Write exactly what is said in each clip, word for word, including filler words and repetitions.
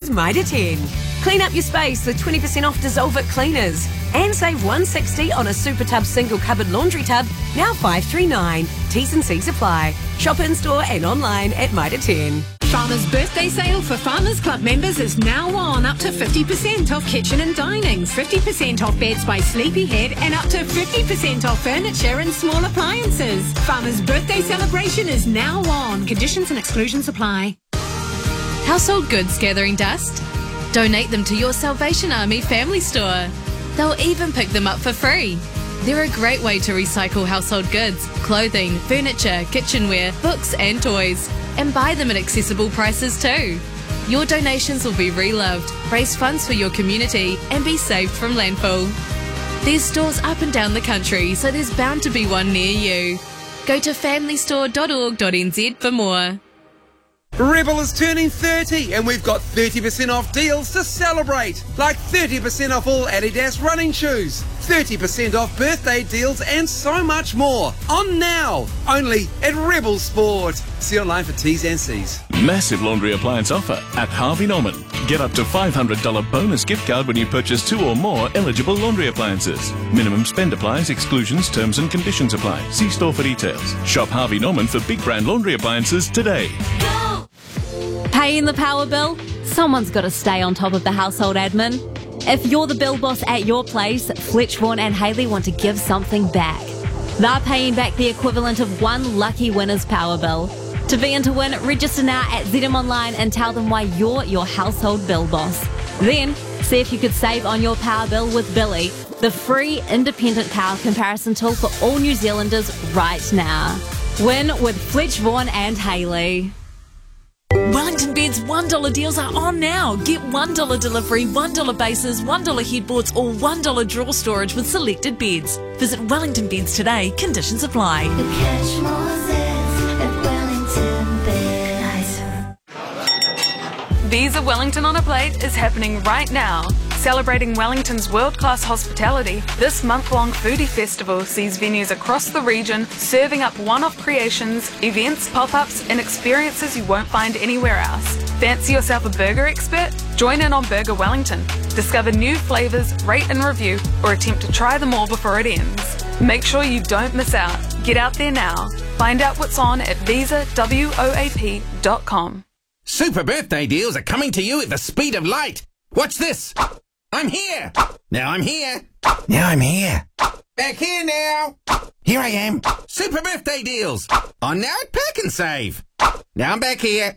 with Mitre ten. Clean up your space with twenty percent off Dissolve It cleaners. And save one hundred sixty dollars on a Super Tub single cupboard laundry tub, now five hundred thirty-nine dollars. T's and C's apply. Shop in-store and online at Mitre ten. Farmers' birthday sale for Farmers Club members is now on. Up to fifty percent off kitchen and dining, fifty percent off beds by Sleepyhead, and up to fifty percent off furniture and small appliances. Farmers' birthday celebration is now on. Conditions and exclusions apply. Household goods gathering dust? Donate them to your Salvation Army family store. They'll even pick them up for free. They're a great way to recycle household goods, clothing, furniture, kitchenware, books and toys, and buy them at accessible prices too. Your donations will be reloved, raise funds for your community, and be saved from landfill. There's stores up and down the country, so there's bound to be one near you. Go to family store dot org dot n z for more. Rebel is turning thirty and we've got thirty percent off deals to celebrate. Like thirty percent off all Adidas running shoes, thirty percent off birthday deals and so much more. On now, only at Rebel Sport. See you online for T's and C's. Massive laundry appliance offer at Harvey Norman. Get up to five hundred dollars bonus gift card when you purchase two or more eligible laundry appliances. Minimum spend applies, exclusions, terms and conditions apply. See store for details. Shop Harvey Norman for big brand laundry appliances today. Paying the power bill? Someone's got to stay on top of the household admin. If you're the bill boss at your place, Fletch, Vaughan and Haley want to give something back. They're paying back the equivalent of one lucky winner's power bill. To be in to win, register now at Z M Online and tell them why you're your household bill boss. Then, see if you could save on your power bill with Billy, the free independent power comparison tool for all New Zealanders right now. Win with Fletch, Vaughan and Haley. Wellington Beds one dollar deals are on now. Get one dollar delivery, one dollar bases, one dollar headboards or one dollar drawer storage with selected beds. Visit Wellington Beds today. Conditions apply. Catch more zits at Wellington Beds. Visa Wellington on a Plate is happening right now. Celebrating Wellington's world-class hospitality, this month-long foodie festival sees venues across the region serving up one-off creations, events, pop-ups and experiences you won't find anywhere else. Fancy yourself a burger expert? Join in on Burger Wellington. Discover new flavours, rate and review, or attempt to try them all before it ends. Make sure you don't miss out. Get out there now. Find out what's on at visa woap dot com. Super birthday deals are coming to you at the speed of light. Watch this. I'm here. Now I'm here. Now I'm here. Back here now. Here I am. Super birthday deals. On now at Pack and Save. Now I'm back here.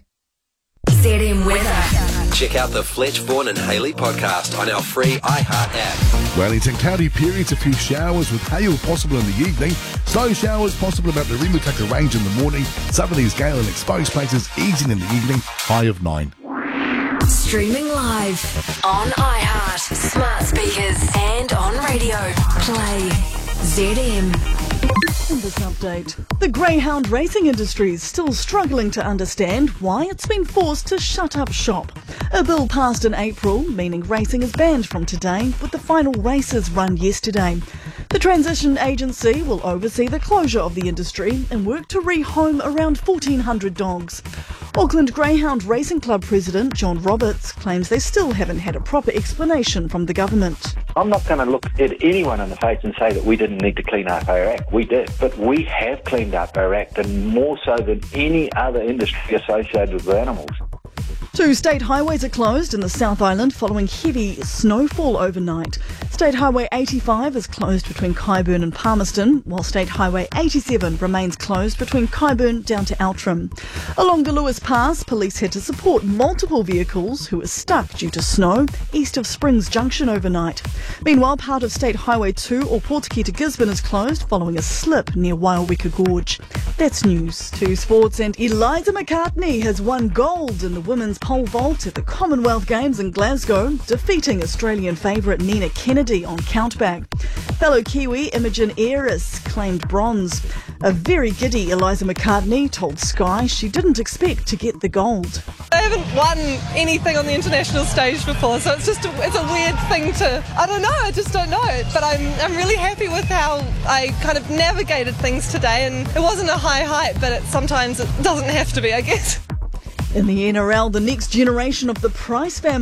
Z M Weather. Check out the Fletch, Vaughan and Haley podcast on our free iHeart app. Wellington, cloudy periods, a few showers with hail possible in the evening. Snow showers possible about the Rimutaka Range in the morning. Southerlies gale and exposed places easing in the evening. High of nine. Streaming live on iHeart, smart speakers and on radio. Play Z M. In this update, the greyhound racing industry is still struggling to understand why it's been forced to shut up shop. A bill passed in April, meaning racing is banned from today, with the final races run yesterday. The transition agency will oversee the closure of the industry and work to rehome around fourteen hundred dogs. Auckland Greyhound Racing Club President John Roberts claims they still haven't had a proper explanation from the government. I'm not going to look at anyone in the face and say that we didn't need to clean up our act. We did. But we have cleaned up our act, and more so than any other industry associated with animals. Two state highways are closed in the South Island following heavy snowfall overnight. State Highway eighty-five is closed between Kyburn and Palmerston, while State Highway eighty-seven remains closed between Kyburn down to Outram. Along the Lewis Pass, police had to support multiple vehicles who were stuck due to snow east of Springs Junction overnight. Meanwhile, part of State Highway two or Portakey to Gisborne is closed following a slip near Wailweka Gorge. That's news. To sports, and Eliza McCartney has won gold in the women's pole vault at the Commonwealth Games in Glasgow, defeating Australian favourite Nina Kennedy on countback. Fellow Kiwi Imogen Ayres claimed bronze. A very giddy Eliza McCartney told Sky she didn't expect to get the gold. I haven't won anything on the international stage before, so it's just a, it's a weird thing to, I don't know, I just don't know it. But I'm I'm really happy with how I kind of navigated things today, and it wasn't a high height, but it, sometimes it doesn't have to be, I guess. In the N R L, the next generation of the Price family